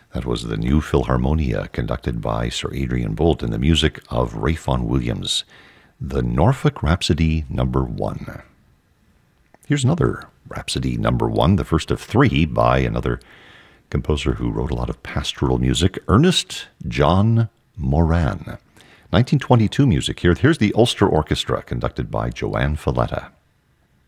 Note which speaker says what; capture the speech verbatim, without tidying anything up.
Speaker 1: That was the New Philharmonia, conducted by Sir Adrian Boult, and the music of Ralph Vaughan Williams. The Norfolk Rhapsody number one. Here's another Rhapsody number one, the first of three by another composer who wrote a lot of pastoral music, Ernest John Moran. nineteen twenty-two music here. Here's the Ulster Orchestra, conducted by Joanne Falletta.